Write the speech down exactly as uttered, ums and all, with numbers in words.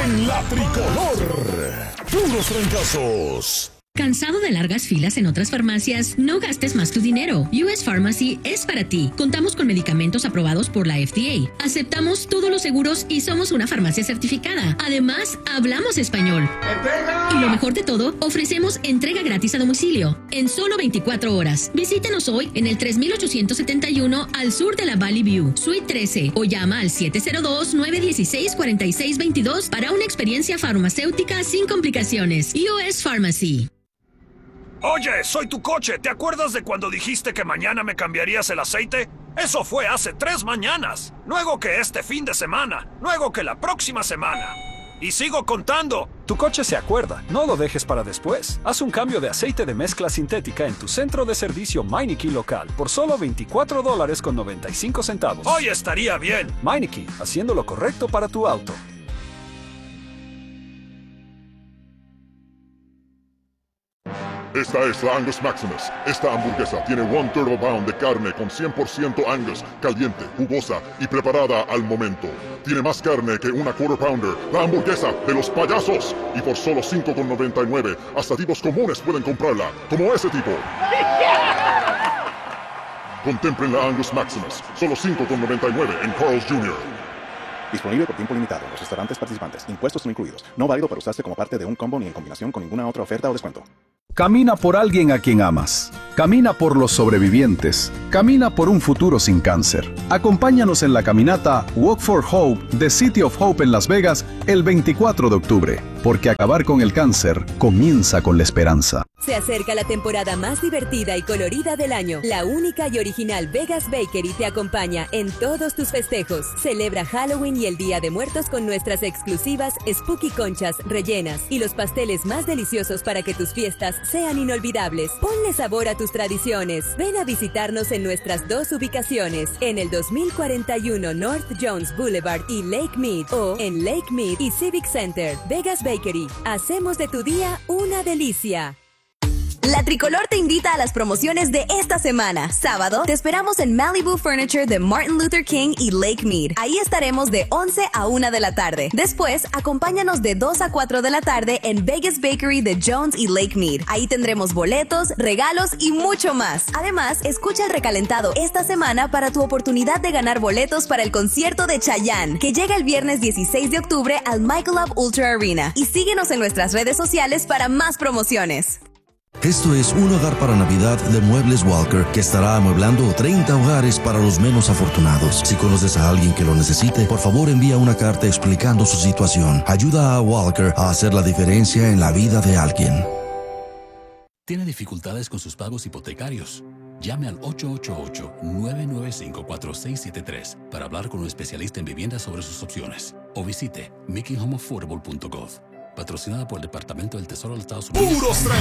en la Tricolor. Puros trancazos. ¿Cansado de largas filas en otras farmacias? No gastes más tu dinero. U S Pharmacy es para ti. Contamos con medicamentos aprobados por la F D A. Aceptamos todos los seguros y somos una farmacia certificada. Además, hablamos español. ¡Entrega! Y lo mejor de todo, ofrecemos entrega gratis a domicilio en solo veinticuatro horas. Visítenos hoy en el tres mil ochocientos setenta y uno al sur de la Valley View, Suite trece, o llama al siete cero dos, nueve uno seis, cuatro seis dos dos para una experiencia farmacéutica sin complicaciones. U S Pharmacy. Oye, soy tu coche. ¿Te acuerdas de cuando dijiste que mañana me cambiarías el aceite? Eso fue hace tres mañanas. Luego que este fin de semana. Luego que la próxima semana. Y sigo contando. Tu coche se acuerda. No lo dejes para después. Haz un cambio de aceite de mezcla sintética en tu centro de servicio Meineke local por solo veinticuatro dólares con noventa y cinco centavos. Hoy estaría bien. Meineke, haciendo lo correcto para tu auto. Esta es la Angus Maximus. Esta hamburguesa tiene one third of a pound de carne con cien por ciento Angus, caliente, jugosa y preparada al momento. Tiene más carne que una quarter pounder, la hamburguesa de los payasos. Y por solo cinco con noventa y nueve, hasta tipos comunes pueden comprarla, como ese tipo. Contemplen la Angus Maximus, solo cinco con noventa y nueve en Carl's junior Disponible por tiempo limitado en los restaurantes participantes. Impuestos no incluidos. No válido para usarse como parte de un combo ni en combinación con ninguna otra oferta o descuento. Camina por alguien a quien amas. Camina por los sobrevivientes. Camina por un futuro sin cáncer. Acompáñanos en la caminata Walk for Hope de City of Hope en Las Vegas el veinticuatro de octubre. Porque acabar con el cáncer comienza con la esperanza. Se acerca la temporada más divertida y colorida del año. La única y original Vegas Bakery te acompaña en todos tus festejos. Celebra Halloween y el Día de Muertos con nuestras exclusivas Spooky Conchas rellenas y los pasteles más deliciosos para que tus fiestas sean inolvidables. Ponle sabor a tus tradiciones. Ven a visitarnos en nuestras dos ubicaciones, en el dos mil cuarenta y uno North Jones Boulevard y Lake Mead, o en Lake Mead y Civic Center. Vegas Bakery. Hacemos de tu día una delicia. La Tricolor te invita a las promociones de esta semana. Sábado, te esperamos en Malibu Furniture de Martin Luther King y Lake Mead. Ahí estaremos de once a una de la tarde. Después, acompáñanos de dos a cuatro de la tarde en Vegas Bakery de Jones y Lake Mead. Ahí tendremos boletos, regalos y mucho más. Además, escucha el recalentado esta semana para tu oportunidad de ganar boletos para el concierto de Chayanne, que llega el viernes dieciséis de octubre al Michelob Ultra Arena. Y síguenos en nuestras redes sociales para más promociones. Esto es Un Hogar para Navidad de Muebles Walker, que estará amueblando treinta hogares para los menos afortunados. Si conoces a alguien que lo necesite, por favor envía una carta explicando su situación. Ayuda a Walker a hacer la diferencia en la vida de alguien. ¿Tiene dificultades con sus pagos hipotecarios? Llame al ocho ocho ocho, nueve nueve cinco, cuatro seis siete tres para hablar con un especialista en vivienda sobre sus opciones. O visite making home affordable punto gov. Patrocinada por el Departamento del Tesoro de los Estados Unidos. ¡Puros